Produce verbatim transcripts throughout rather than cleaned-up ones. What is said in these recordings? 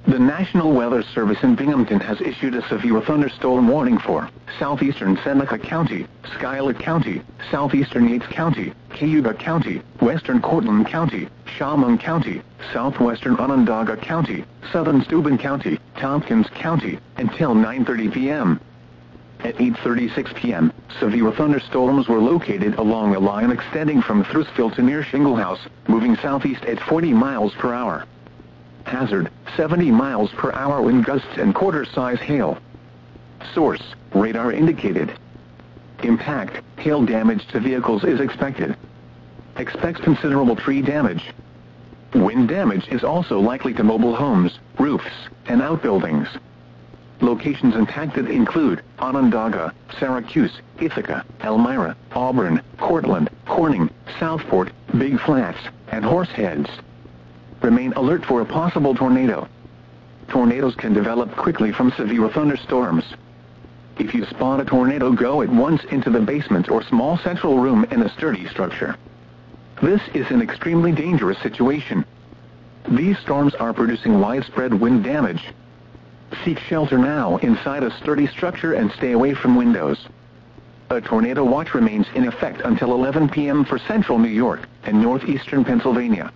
The National Weather Service in Binghamton has issued a severe thunderstorm warning for southeastern Seneca County, Schuyler County, southeastern Yates County, Cayuga County, western Cortland County, Chemung County, southwestern Onondaga County, southern Steuben County, Tompkins County, until nine thirty p m At eight thirty-six p m, severe thunderstorms were located along a line extending from Thrusville to near Shingle House, moving southeast at forty miles per hour. Hazard, seventy miles per hour wind gusts and quarter-size hail. Source, radar indicated. Impact, hail damage to vehicles is expected. Expect considerable tree damage. Wind damage is also likely to mobile homes, roofs, and outbuildings. Locations impacted include Onondaga, Syracuse, Ithaca, Elmira, Auburn, Cortland, Corning, Southport, Big Flats, and Horseheads. Remain alert for a possible tornado. Tornadoes can develop quickly from severe thunderstorms. If you spot a tornado, go at once into the basement or small central room in a sturdy structure. This is an extremely dangerous situation. These storms are producing widespread wind damage. Seek shelter now inside a sturdy structure and stay away from windows. A tornado watch remains in effect until eleven p m for central New York and northeastern Pennsylvania.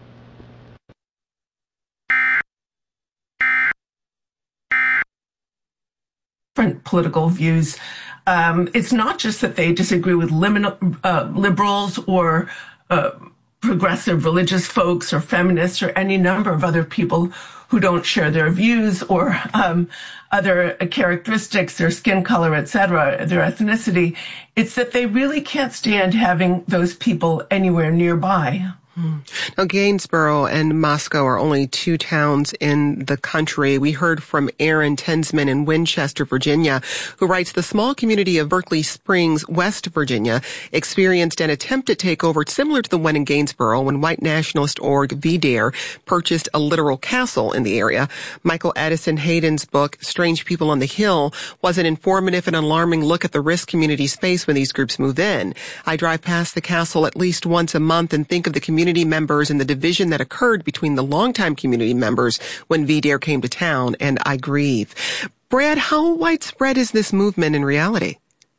Different political views. Um, it's not just that they disagree with lim- uh, liberals or uh, progressive religious folks or feminists or any number of other people who don't share their views or um, other characteristics, their skin color, et cetera, their ethnicity. It's that they really can't stand having those people anywhere nearby. Now, Gainsborough and Moscow are only two towns in the country. We heard from Aaron Tensman in Winchester, Virginia, who writes, the small community of Berkeley Springs, West Virginia, experienced an attempted takeover similar to the one in Gainsborough when white nationalist org V DARE purchased a literal castle in the area. Michael Addison Hayden's book, Strange People on the Hill, was an informative and alarming look at the risk communities face when these groups move in. I drive past the castle at least once a month and think of the community members and the division that occurred between the longtime community members when V DARE came to town, and I grieve. Brad, how widespread is this movement in reality?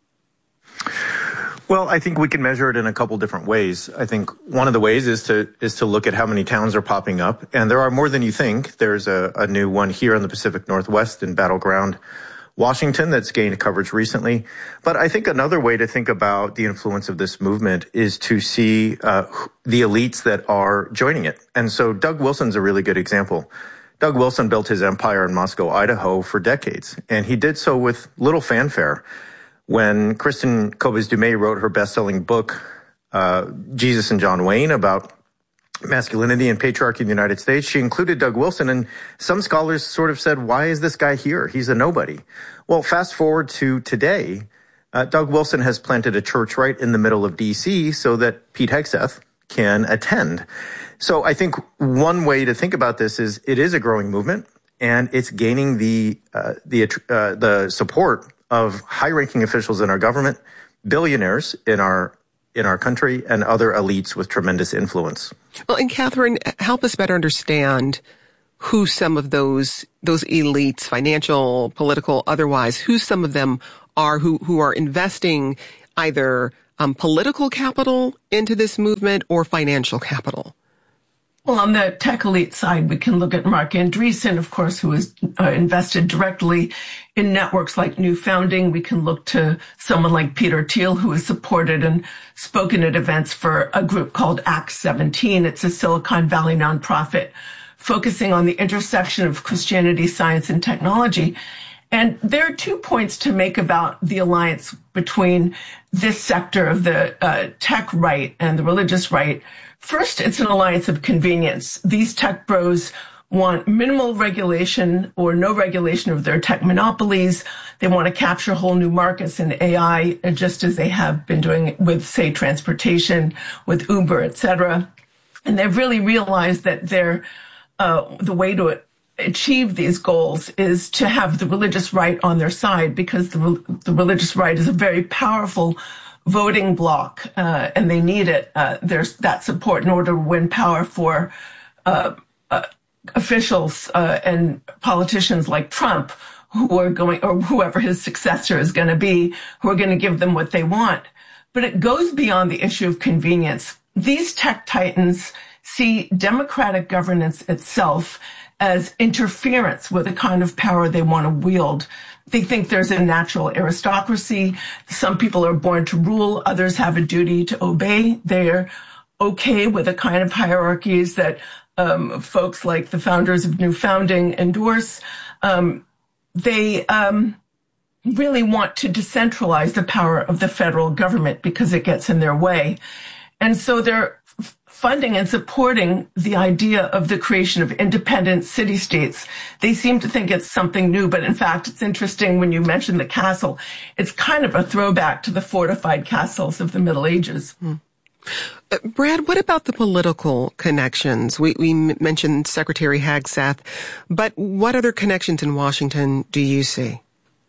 Well, I think we can measure it in a couple different ways. I think one of the ways is to is to look at how many towns are popping up, and there are more than you think. There's a, a new one here in the Pacific Northwest in Battleground, Washington, that's gained coverage recently. But I think another way to think about the influence of this movement is to see uh, the elites that are joining it. And so Doug Wilson's a really good example. Doug Wilson built his empire in Moscow, Idaho for decades, and he did so with little fanfare. When Kristen Kobes-Dumais wrote her best-selling book, uh, Jesus and John Wayne, about masculinity and patriarchy in the United States, she included Doug Wilson, and some scholars sort of said, why is this guy here? He's a nobody. Well, fast forward to today, uh, Doug Wilson has planted a church right in the middle of D C so that Pete Hegseth can attend. So I think one way to think about this is it is a growing movement, and it's gaining the uh, the uh, the support of high-ranking officials in our government, billionaires in our in our country, and other elites with tremendous influence. Well, and Catherine, help us better understand who some of those those elites, financial, political, otherwise, who some of them are who, who are investing either um, political capital into this movement or financial capital. Well, on the tech elite side, we can look at Mark Andreessen, of course, who has uh, invested directly in networks like New Founding. We can look to someone like Peter Thiel, who has supported and spoken at events for a group called Act seventeen. It's a Silicon Valley nonprofit focusing on the intersection of Christianity, science, and technology. And there are two points to make about the alliance between this sector of the uh, tech right and the religious right. First, it's an alliance of convenience. These tech bros want minimal regulation or no regulation of their tech monopolies. They want to capture whole new markets in A I, just as they have been doing with, say, transportation, with Uber, et cetera. And they've really realized that they're, uh, the way to achieve these goals is to have the religious right on their side, because the, the religious right is a very powerful voting bloc, uh, and they need it. Uh, there's that support in order to win power for uh, uh, officials uh, and politicians like Trump who are going, or whoever his successor is going to be, who are going to give them what they want. But it goes beyond the issue of convenience. These tech titans see democratic governance itself as interference with the kind of power they want to wield. They think there's a natural aristocracy. Some people are born to rule. Others have a duty to obey. They're okay with the kind of hierarchies that um, folks like the founders of New Founding endorse. Um, they um, really want to decentralize the power of the federal government because it gets in their way. And so they're f- funding and supporting the idea of the creation of independent city-states. They seem to think it's something new, but in fact, it's interesting when you mention the castle. It's kind of a throwback to the fortified castles of the Middle Ages. Hmm. Uh, Brad, what about the political connections? We, we m- mentioned Secretary Hegseth, but what other connections in Washington do you see?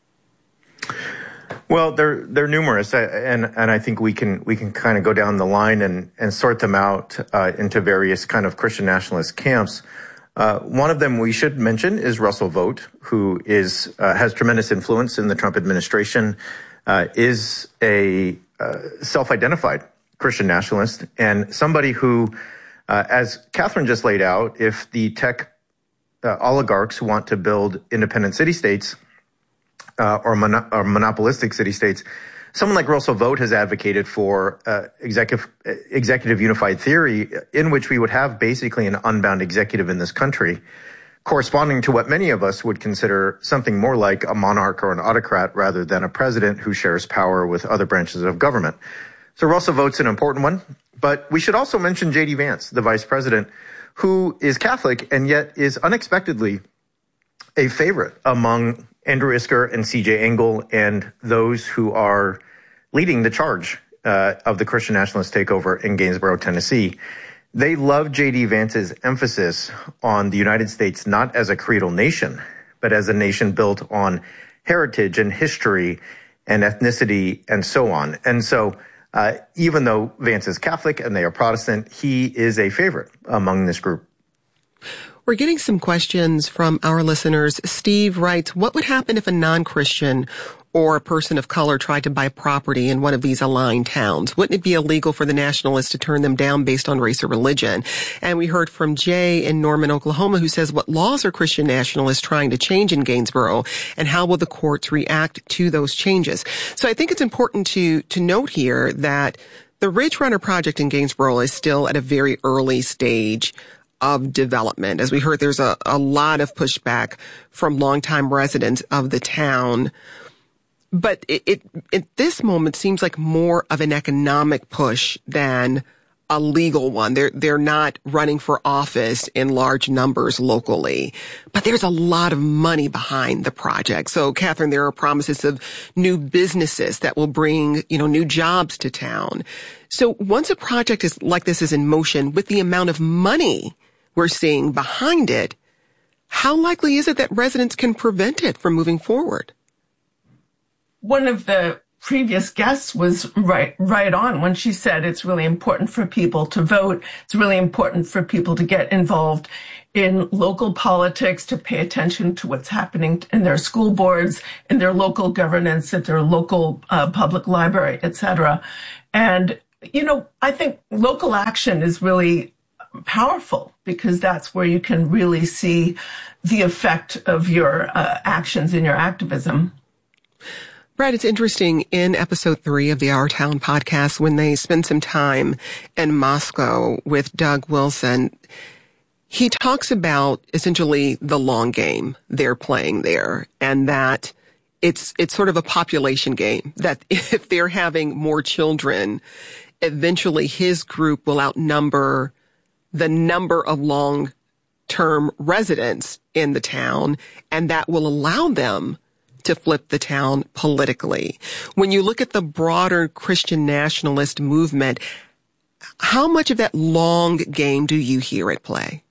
Well, they're they're numerous, and and I think we can we can kind of go down the line and and sort them out uh, into various kind of Christian nationalist camps. Uh, one of them we should mention is Russell Vought, who is uh, has tremendous influence in the Trump administration, uh, is a uh, self-identified Christian nationalist and somebody who, uh, as Catherine just laid out, if the tech uh, oligarchs want to build independent city-states uh, or, mono- or monopolistic city-states, someone like Russell Vought has advocated for uh, executive, executive unified theory in which we would have basically an unbound executive in this country, corresponding to what many of us would consider something more like a monarch or an autocrat rather than a president who shares power with other branches of government. So Russell Vought's an important one, but we should also mention J D Vance, the vice president, who is Catholic and yet is unexpectedly a favorite among Andrew Isker and C J Engel and those who are leading the charge uh, of the Christian nationalist takeover in Gainsborough, Tennessee. They love J D Vance's emphasis on the United States not as a creedal nation, but as a nation built on heritage and history and ethnicity and so on. And so Uh, even though Vance is Catholic and they are Protestant, he is a favorite among this group. We're getting some questions from our listeners. Steve writes, what would happen if a non-Christian or a person of color tried to buy property in one of these aligned towns? Wouldn't it be illegal for the nationalists to turn them down based on race or religion? And we heard from Jay in Norman, Oklahoma, who says, what laws are Christian nationalists trying to change in Gainsborough, and how will the courts react to those changes? So I think it's important to, to note here that the Ridge Runner project in Gainsborough is still at a very early stage of development. As we heard, there's a, a lot of pushback from longtime residents of the town. But it, it, at this moment, seems like more of an economic push than a legal one. They're, they're not running for office in large numbers locally, but there's a lot of money behind the project. So, Catherine, there are promises of new businesses that will bring, you know, new jobs to town. So once a project is like this is in motion, with the amount of money we're seeing behind it, how likely is it that residents can prevent it from moving forward? One of the previous guests was right, right on when she said it's really important for people to vote. It's really important for people to get involved in local politics, to pay attention to what's happening in their school boards, in their local governance, at their local uh, public library, et cetera. And, you know, I think local action is really powerful because that's where you can really see the effect of your uh, actions in your activism. Brad, it's interesting in episode three of the Our Town podcast when they spend some time in Moscow with Doug Wilson, he talks about essentially the long game they're playing there and that it's, it's sort of a population game, that if they're having more children, eventually his group will outnumber the number of long-term residents in the town, and that will allow them to flip the town politically. When you look at the broader Christian nationalist movement, how much of that long game do you hear at play?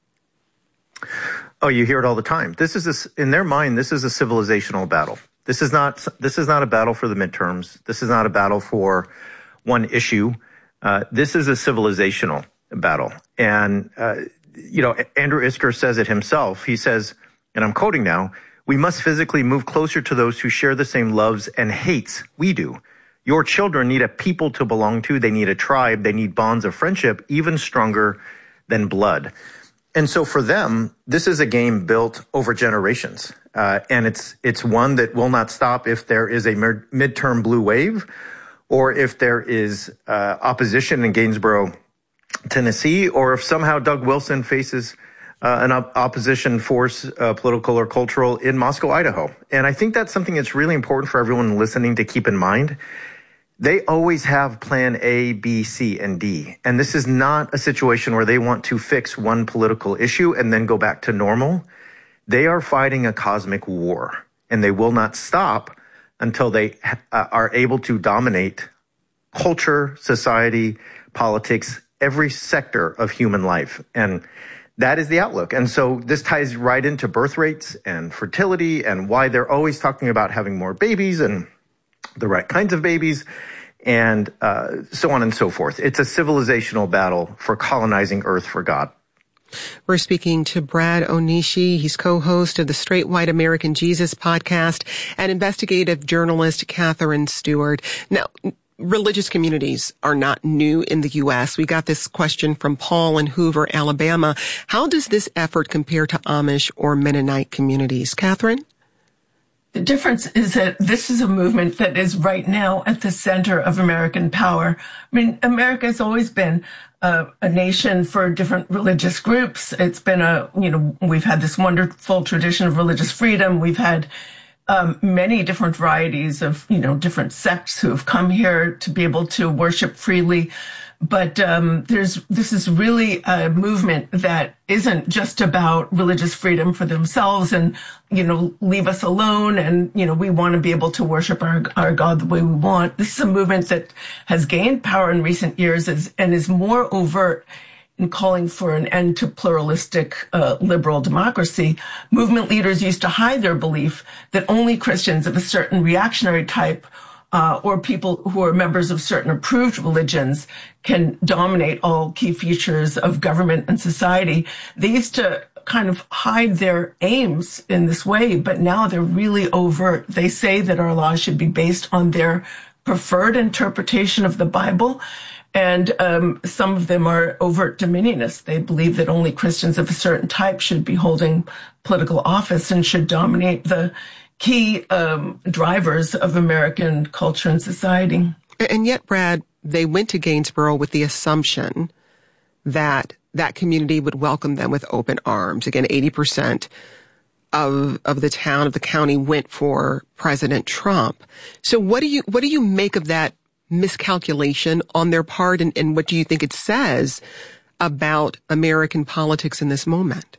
Oh, you hear it all the time. This is a, in their mind, this is a civilizational battle. This is not, this is not a battle for the midterms. This is not a battle for one issue. Uh, this is a civilizational battle. And uh, you know, Andrew Isker says it himself. He says, and I'm quoting now, "We must physically move closer to those who share the same loves and hates we do. Your children need a people to belong to. They need a tribe. They need bonds of friendship, even stronger than blood." And so for them, this is a game built over generations. Uh, and it's it's one that will not stop if there is a mid- midterm blue wave or if there is uh, opposition in Gainsborough, Tennessee, or if somehow Doug Wilson faces uh, an op- opposition force, uh, political or cultural, in Moscow, Idaho. And I think that's something that's really important for everyone listening to keep in mind. They always have plan A, B, C, and D. And this is not a situation where they want to fix one political issue and then go back to normal. They are fighting a cosmic war, and they will not stop until they uh, are able to dominate culture, society, politics, every sector of human life. And that is the outlook. And so this ties right into birth rates and fertility and why they're always talking about having more babies and the right kinds of babies, and uh, so on and so forth. It's a civilizational battle for colonizing Earth for God. We're speaking to Brad Onishi. He's co-host of the Straight White American Jesus podcast, and investigative journalist Catherine Stewart. Now, religious communities are not new in the U S. We got this question from Paul in Hoover, Alabama. How does this effort compare to Amish or Mennonite communities? Catherine? The difference is that this is a movement that is right now at the center of American power. I mean, America has always been a, a nation for different religious groups. It's been a, you know, we've had this wonderful tradition of religious freedom. We've had um, many different varieties of, you know, different sects who have come here to be able to worship freely. But um, there's this is really a movement that isn't just about religious freedom for themselves and, you know, leave us alone and, you know, we want to be able to worship our, our God the way we want. This is a movement that has gained power in recent years as, and is more overt in calling for an end to pluralistic uh, liberal democracy. Movement leaders used to hide their belief that only Christians of a certain reactionary type Uh, or people who are members of certain approved religions can dominate all key features of government and society. They used to kind of hide their aims in this way, but now they're really overt. They say that our laws should be based on their preferred interpretation of the Bible. And um, some of them are overt dominionists. They believe that only Christians of a certain type should be holding political office and should dominate the key um, drivers of American culture and society. And yet, Brad, they went to Gainsborough with the assumption that that community would welcome them with open arms. Again, eighty percent of of the town, of the county, went for President Trump. So what do you what do you make of that miscalculation on their part, and, and what do you think it says about American politics in this moment?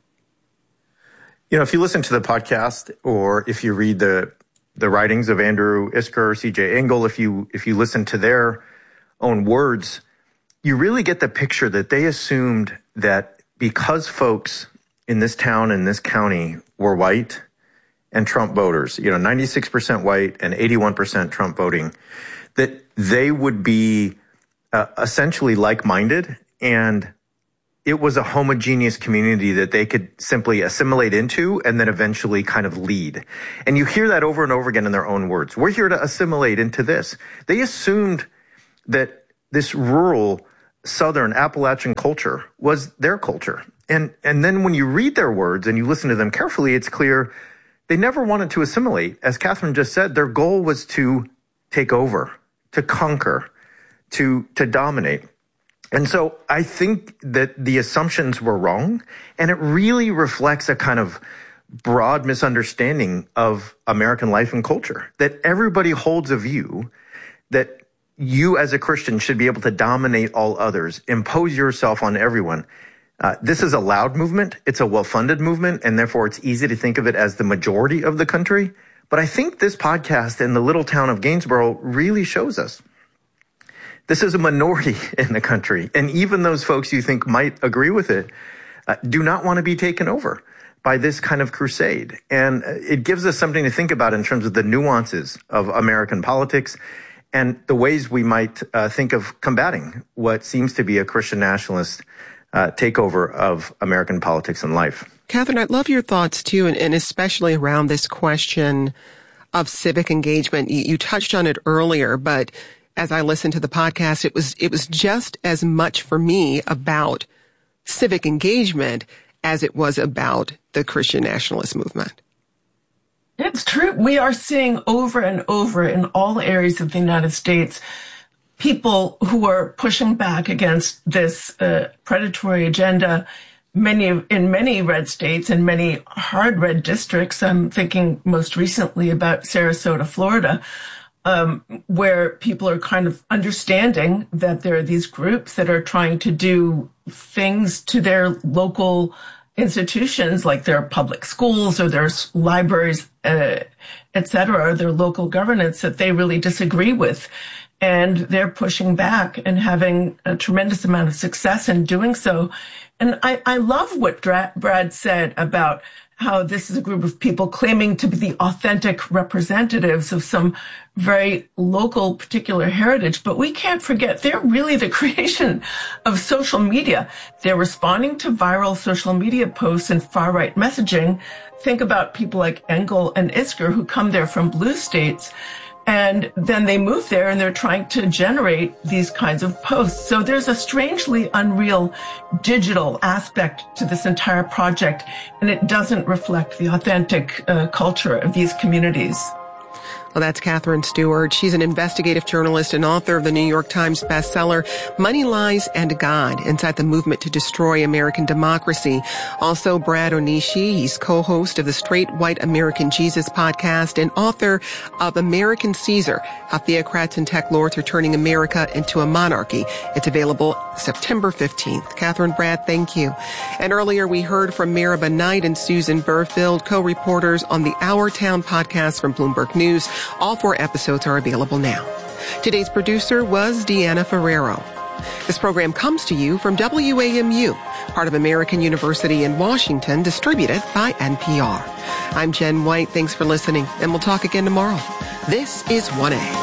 You know, if you listen to the podcast or if you read the the writings of Andrew Isker, C J Engel, if you if you listen to their own words, you really get the picture that they assumed that because folks in this town and this county were white and Trump voters, you know, ninety-six percent white and eighty-one percent Trump voting, that they would be uh, essentially like-minded, and it was a homogeneous community that they could simply assimilate into and then eventually kind of lead. And you hear that over and over again in their own words. We're here to assimilate into this. They assumed that this rural Southern Appalachian culture was their culture. And, and then when you read their words and you listen to them carefully, it's clear they never wanted to assimilate. As Catherine just said, their goal was to take over, to conquer, to, to dominate. And so I think that the assumptions were wrong, and it really reflects a kind of broad misunderstanding of American life and culture, that everybody holds a view that you as a Christian should be able to dominate all others, impose yourself on everyone. Uh, this is a loud movement. It's a well-funded movement, and therefore it's easy to think of it as the majority of the country. But I think this podcast in the little town of Gainsborough really shows us this is a minority in the country, and even those folks you think might agree with it uh, do not want to be taken over by this kind of crusade. And it gives us something to think about in terms of the nuances of American politics and the ways we might uh, think of combating what seems to be a Christian nationalist uh, takeover of American politics and life. Catherine, I'd love your thoughts too, and, and especially around this question of civic engagement. You, you touched on it earlier, but as I listened to the podcast, it was it was just as much for me about civic engagement as it was about the Christian nationalist movement. It's true. We are seeing over and over in all areas of the United States people who are pushing back against this uh, predatory agenda. Many in many red states and many hard red districts. I'm thinking most recently about Sarasota, Florida, um, where people are kind of understanding that there are these groups that are trying to do things to their local institutions, like their public schools or their libraries, uh, et cetera, or their local governance that they really disagree with. And they're pushing back and having a tremendous amount of success in doing so. And I, I love what Dra- Brad said about how this is a group of people claiming to be the authentic representatives of some very local particular heritage. But we can't forget they're really the creation of social media. They're responding to viral social media posts and far-right messaging. Think about people like Engel and Isker who come there from blue states. And then they move there and they're trying to generate these kinds of posts. So there's a strangely unreal digital aspect to this entire project, and it doesn't reflect the authentic uh, culture of these communities. Well, that's Catherine Stewart. She's an investigative journalist and author of the New York Times bestseller, Money, Lies, and God, Inside the Movement to Destroy American Democracy. Also, Brad Onishi. He's co-host of the Straight White American Jesus podcast and author of American Caesar, How Theocrats and Tech Lords Are Turning America into a Monarchy. It's available September fifteenth. Catherine, Brad, thank you. And earlier we heard from Meribah Knight and Susan Burfield, co-reporters on the Our Town podcast from Bloomberg News. All four episodes are available now. Today's producer was Deanna Ferrero. This program comes to you from W A M U, part of American University in Washington, distributed by N P R. I'm Jen White. Thanks for listening, and we'll talk again tomorrow. This is one A.